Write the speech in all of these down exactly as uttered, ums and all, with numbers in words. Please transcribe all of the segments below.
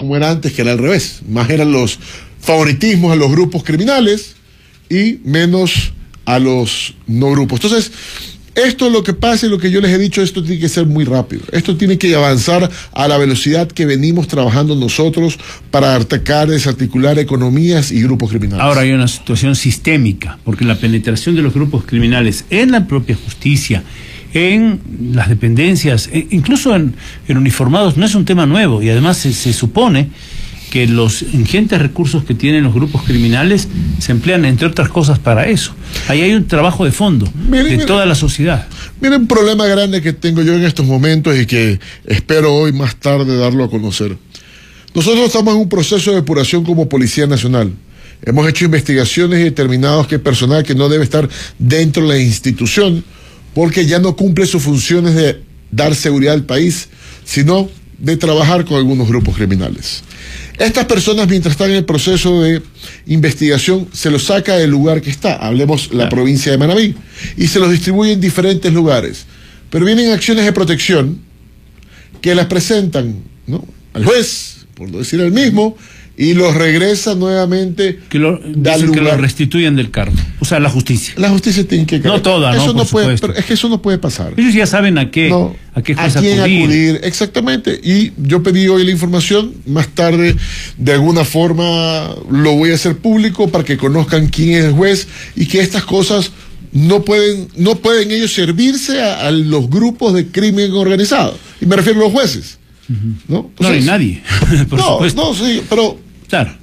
como era antes, que era al revés. Más eran los favoritismos a los grupos criminales y menos a los no grupos. Entonces, esto es lo que pasa y lo que yo les he dicho, esto tiene que ser muy rápido. Esto tiene que avanzar a la velocidad que venimos trabajando nosotros para atacar, desarticular economías y grupos criminales. Ahora hay una situación sistémica, porque la penetración de los grupos criminales en la propia justicia, en las dependencias, incluso en, en uniformados, no es un tema nuevo, y además se, se supone que los ingentes recursos que tienen los grupos criminales se emplean, entre otras cosas, para eso. Ahí hay un trabajo de fondo miren, de miren, toda la sociedad. Miren, un problema grande que tengo yo en estos momentos y que espero hoy más tarde darlo a conocer. Nosotros estamos en un proceso de depuración como Policía Nacional. Hemos hecho investigaciones y determinado que hay personal que no debe estar dentro de la institución porque ya no cumple sus funciones de dar seguridad al país, sino de trabajar con algunos grupos criminales. Estas personas, mientras están en el proceso de investigación, se los saca del lugar que está, hablemos la claro. provincia de Manabí, y se los distribuye en diferentes lugares. Pero vienen acciones de protección que las presentan, ¿no?, al juez, por no decir el mismo, y los regresa nuevamente que lo, dicen que lo restituyan del cargo, o sea, la justicia. La justicia tiene que... No toda, eso no, no por puede, supuesto. pero es que eso no puede pasar. Ellos ya saben a qué, no, a qué juez a quién acudir. acudir. Exactamente. Y yo pedí hoy la información, más tarde, de alguna forma, lo voy a hacer público para que conozcan quién es el juez y que estas cosas no pueden, no pueden ellos servirse a, a los grupos de crimen organizado. Y me refiero a los jueces. Uh-huh. ¿No? Entonces, no hay nadie, por no, supuesto. No, sí, pero... Claro.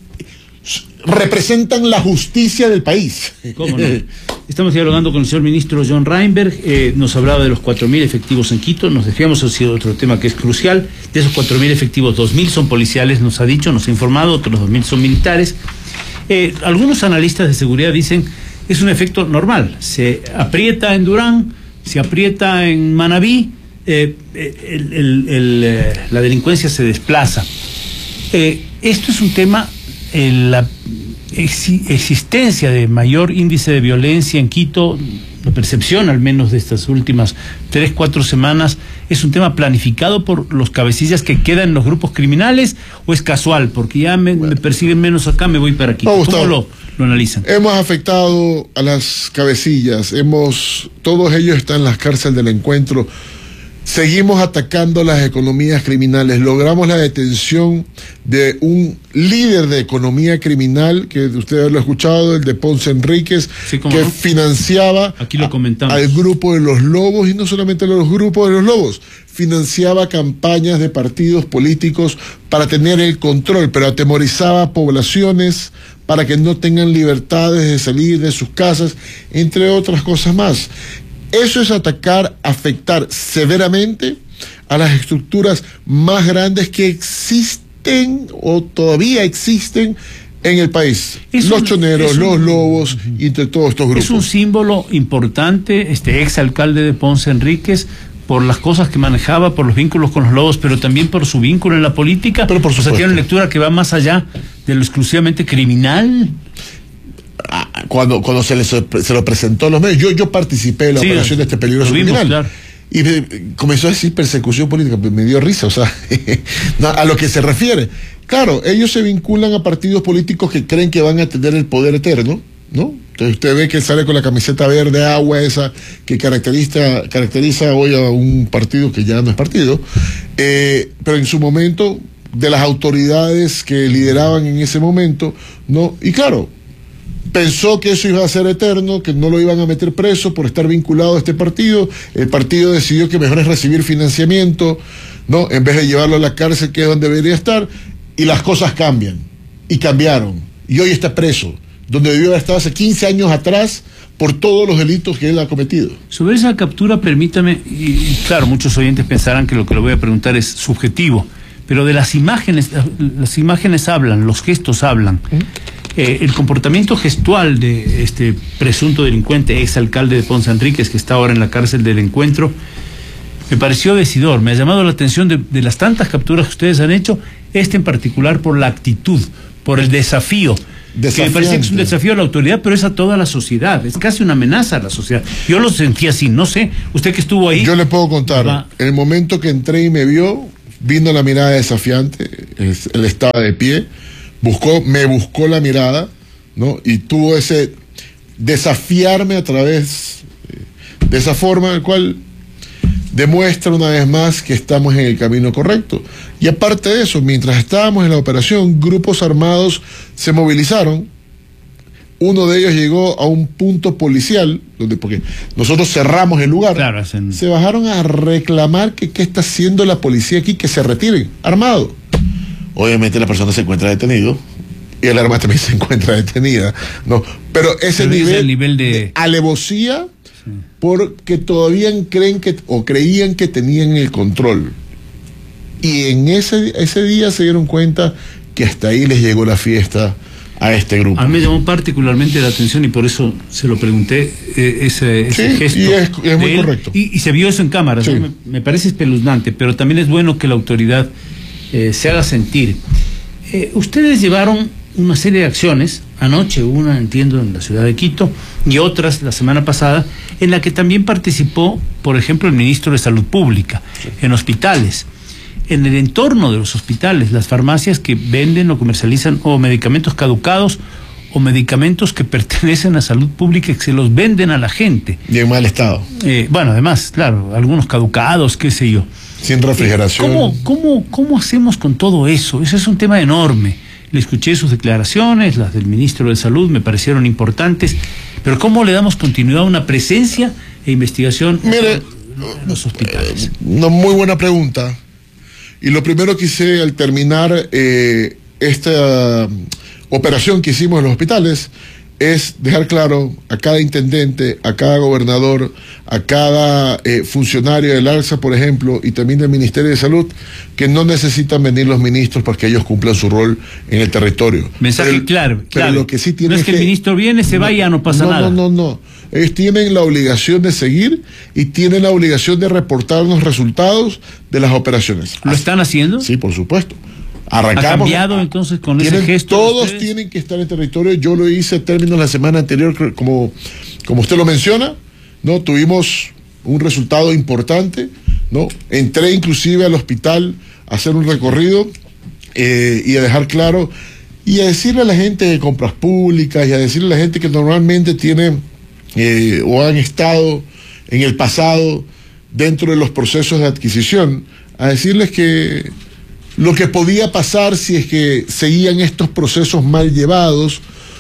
Representan la justicia del país. ¿Cómo no? Estamos dialogando con el señor ministro John Reinberg, eh, nos hablaba de los cuatro mil efectivos en Quito, nos desviamos hacia otro tema que es crucial. De esos cuatro mil efectivos, dos mil son policiales, nos ha dicho, nos ha informado, otros dos mil son militares. Eh, algunos analistas de seguridad dicen es un efecto normal, se aprieta en Durán, se aprieta en Manabí, eh, el, el, el, eh, la delincuencia se desplaza. Eh, esto es un tema... la existencia de mayor índice de violencia en Quito, la percepción al menos de estas últimas tres, cuatro semanas, ¿es un tema planificado por los cabecillas que quedan en los grupos criminales o es casual? Porque ya me, bueno. me persiguen menos acá, me voy para Quito. No, ¿Cómo lo, lo analizan? Hemos afectado a las cabecillas, hemos, todos ellos están en las cárceles del encuentro. Seguimos atacando las economías criminales. Logramos la detención de un líder de economía criminal, que ustedes lo han escuchado, el de Ponce Enríquez, sí, que no? financiaba Aquí lo comentamos. al grupo de los lobos, y no solamente los grupos de los lobos, financiaba campañas de partidos políticos para tener el control, pero atemorizaba a poblaciones para que no tengan libertades de salir de sus casas, entre otras cosas más. Eso es atacar, afectar severamente a las estructuras más grandes que existen o todavía existen en el país. Es los un, choneros, los un, lobos, uh-huh. y entre todos estos grupos. Es un símbolo importante, este exalcalde de Ponce Enríquez, por las cosas que manejaba, por los vínculos con los lobos, pero también por su vínculo en la política. Pero por supuesto. O sea, tiene una lectura que va más allá de lo exclusivamente criminal. Cuando, cuando se, les, se lo presentó a los medios, yo, yo participé en la sí, operación de este peligroso vimos, criminal. Claro. Y me, comenzó a decir persecución política, me dio risa, o sea, a lo que se refiere. Claro, ellos se vinculan a partidos políticos que creen que van a tener el poder eterno, ¿no? Entonces usted ve que sale con la camiseta verde agua esa que caracteriza, caracteriza hoy a un partido que ya no es partido, eh, pero en su momento, de las autoridades que lideraban en ese momento, ¿no? Y claro, pensó que eso iba a ser eterno, que no lo iban a meter preso por estar vinculado a este partido. El partido decidió que mejor es recibir financiamiento, ¿no?, en vez de llevarlo a la cárcel, que es donde debería estar, y las cosas cambian, y cambiaron, y hoy está preso, donde debió haber estado hace quince años atrás por todos los delitos que él ha cometido. Sobre esa captura, permítame, y, y claro, muchos oyentes pensarán que lo que le voy a preguntar es subjetivo, pero de las imágenes, las imágenes hablan, los gestos hablan. ¿Mm? Eh, el comportamiento gestual de este presunto delincuente, exalcalde de Ponce Enríquez, que está ahora en la cárcel del encuentro, me pareció decidor, me ha llamado la atención de, de las tantas capturas que ustedes han hecho, este en particular por la actitud, por el desafío, que me parece que es un desafío a la autoridad, pero es a toda la sociedad, es casi una amenaza a la sociedad. Yo lo sentí así, no sé, usted que estuvo ahí. Yo le puedo contar, va. En el momento que entré y me vio, vino la mirada desafiante, él, él estaba de pie, buscó, me buscó la mirada, ¿no? Y tuvo ese desafiarme a través de esa forma, el cual demuestra una vez más que estamos en el camino correcto. Y aparte de eso, mientras estábamos en la operación, grupos armados se movilizaron. Uno de ellos llegó a un punto policial, donde, porque nosotros cerramos el lugar, claro, hacen... se bajaron a reclamar que qué está haciendo la policía aquí, que se retiren, armado. Obviamente la persona se encuentra detenido y el arma también se encuentra detenida, ¿no? Pero ese Pero nivel, nivel de... de alevosía, sí, porque todavía creen que, o creían que tenían el control. Y en ese, ese día se dieron cuenta que hasta ahí les llegó la fiesta a este grupo. A mí me llamó particularmente la atención y por eso se lo pregunté, eh, ese, ese sí, gesto. Y es, es muy correcto. Y, y se vio eso en cámara, sí. ¿no? me, me parece espeluznante, pero también es bueno que la autoridad eh, se haga sentir. Eh, ustedes llevaron una serie de acciones, anoche una, entiendo, en la ciudad de Quito, y otras la semana pasada, en la que también participó, por ejemplo, el ministro de Salud Pública, sí, en hospitales. En el entorno de los hospitales, las farmacias que venden o comercializan o medicamentos caducados o medicamentos que pertenecen a salud pública y que se los venden a la gente. Y en mal estado. Eh, bueno, además, claro, algunos caducados, qué sé yo. Sin refrigeración. Eh, ¿cómo, cómo, ¿Cómo hacemos con todo eso? Ese es un tema enorme. Le escuché sus declaraciones, las del ministro de Salud, me parecieron importantes, pero ¿cómo le damos continuidad a una presencia e investigación Mire, en los hospitales? Una muy buena pregunta. Y lo primero que hice al terminar eh, esta operación que hicimos en los hospitales es dejar claro a cada intendente, a cada gobernador, a cada eh, funcionario del ARSA, por ejemplo, y también del Ministerio de Salud, que no necesitan venir los ministros para que ellos cumplan su rol en el territorio. Mensaje pero, claro, pero claro. Lo que sí tiene no es que, que el ministro viene, se no, vaya, no pasa no, nada. No, no, no. Ellos tienen la obligación de seguir y tienen la obligación de reportar los resultados de las operaciones. ¿Lo están haciendo? Sí, por supuesto. Arrancamos. ¿Ha cambiado entonces con tienen, ese gesto? Todos tienen que estar en territorio. Yo lo hice a términos la semana anterior, como, como usted lo menciona, ¿no? Tuvimos un resultado importante, ¿no? Entré inclusive al hospital a hacer un recorrido eh, y a dejar claro y a decirle a la gente de compras públicas y a decirle a la gente que normalmente tiene eh, o han estado en el pasado dentro de los procesos de adquisición, a decirles que lo que podía pasar si es que seguían estos procesos mal llevados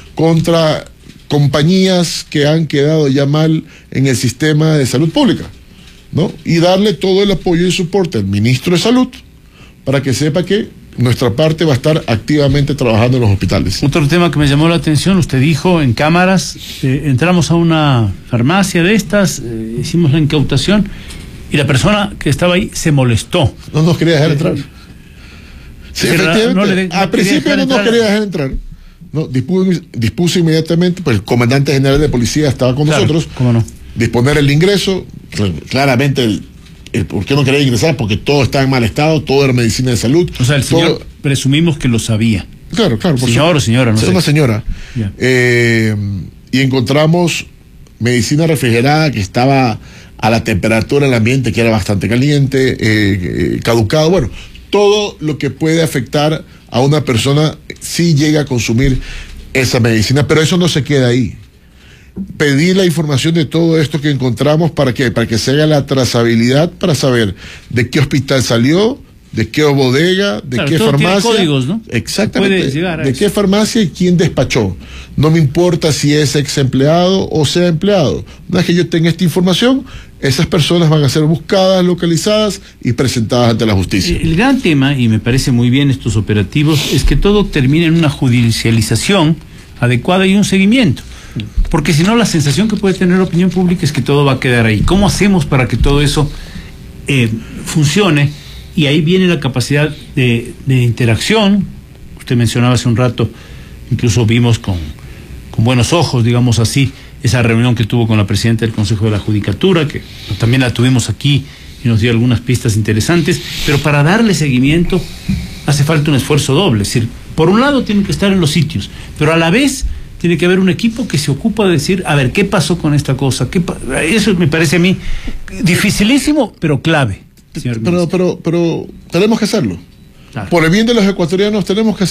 contra compañías que han quedado ya mal en el sistema de salud pública, ¿no? Y darle todo el apoyo y soporte al ministro de Salud para que sepa que nuestra parte va a estar activamente trabajando en los hospitales. Otro tema que me llamó la atención, usted dijo en cámaras, eh, entramos a una farmacia de estas, eh, hicimos la incautación y la persona que estaba ahí se molestó. No nos quería dejar entrar. Sí, efectivamente, no le, no al principio no nos quería dejar entrar. No, dispuso, dispuso inmediatamente, pues el comandante general de policía estaba con claro, nosotros, ¿cómo no? Disponer el ingreso, claramente el, el por qué no quería ingresar, porque todo estaba en mal estado, todo era medicina de salud. O sea, el todo, señor presumimos que lo sabía. Claro, claro. Por señor su, o señora, no sé. Es una señora. Eh, y encontramos medicina refrigerada que estaba a la temperatura del ambiente, que era bastante caliente, eh, eh, caducado, bueno, todo lo que puede afectar a una persona si llega a consumir esa medicina, pero eso no se queda ahí. Pedí la información de todo esto que encontramos para que, para que se haga la trazabilidad para saber de qué hospital salió, de qué bodega, de claro, qué farmacia. Códigos, ¿no? Exactamente. De eso. Qué farmacia y quién despachó. No me importa si es ex empleado o sea empleado. Una vez que yo tenga esta información, esas personas van a ser buscadas, localizadas y presentadas ante la justicia. El gran tema, y me parece muy bien estos operativos, es que todo termine en una judicialización adecuada y un seguimiento. Porque si no, la sensación que puede tener la opinión pública es que todo va a quedar ahí. ¿Cómo hacemos para que todo eso eh, funcione? Y ahí viene la capacidad de, de interacción. Usted mencionaba hace un rato, incluso vimos con, con buenos ojos, digamos así, esa reunión que tuvo con la presidenta del Consejo de la Judicatura, que también la tuvimos aquí y nos dio algunas pistas interesantes, pero para darle seguimiento hace falta un esfuerzo doble. Es decir, por un lado tienen que estar en los sitios, pero a la vez tiene que haber un equipo que se ocupa de decir, a ver, ¿qué pasó con esta cosa? ¿Qué pa-? Eso me parece a mí dificilísimo, pero clave. pero, pero, pero tenemos que hacerlo. Claro. Por el bien de los ecuatorianos tenemos que